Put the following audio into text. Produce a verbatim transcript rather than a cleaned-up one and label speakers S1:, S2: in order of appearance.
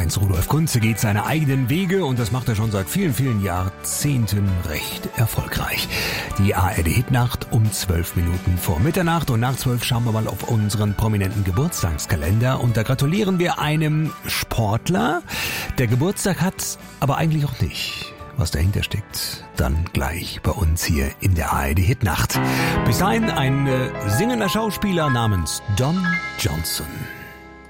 S1: eins. Rudolf Kunze geht seine eigenen Wege und das macht er schon seit vielen, vielen Jahrzehnten recht erfolgreich. Die A R D-Hitnacht um zwölf Minuten vor Mitternacht und nach zwölf schauen wir mal auf unseren prominenten Geburtstagskalender und da gratulieren wir einem Sportler, der Geburtstag hat, aber eigentlich auch nicht. Was dahinter steckt, dann gleich bei uns hier in der A R D-Hitnacht. Bis dahin ein äh, singender Schauspieler namens Don Johnson.